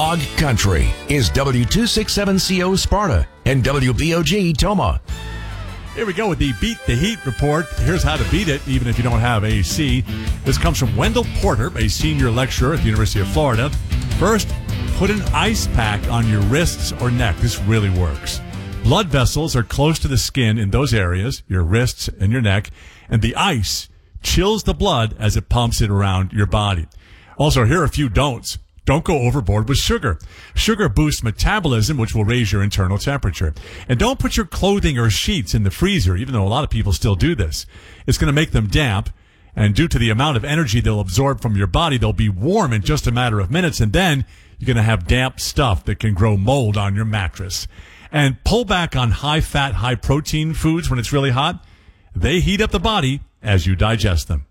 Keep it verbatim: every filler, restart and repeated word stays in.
Dog Country is W two sixty-seven C O Sparta and W B O G Toma. Here we go with the Beat the Heat report. Here's how to beat it, even if you don't have A C. This comes from Wendell Porter, a senior lecturer at the University of Florida. First, put an ice pack on your wrists or neck. This really works. Blood vessels are close to the skin in those areas, your wrists and your neck, and the ice chills the blood as it pumps it around your body. Also, here are a few don'ts. Don't go overboard with sugar. Sugar boosts metabolism, which will raise your internal temperature. And don't put your clothing or sheets in the freezer, even though a lot of people still do this. It's going to make them damp, and due to the amount of energy they'll absorb from your body, they'll be warm in just a matter of minutes, and then you're going to have damp stuff that can grow mold on your mattress. And pull back on high-fat, high-protein foods when it's really hot. They heat up the body as you digest them.